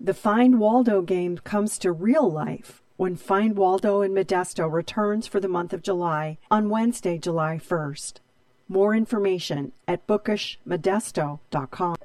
The Find Waldo game comes to real life when Find Waldo in Modesto returns for the month of July on Wednesday, July 1st. More information at bookishmodesto.com.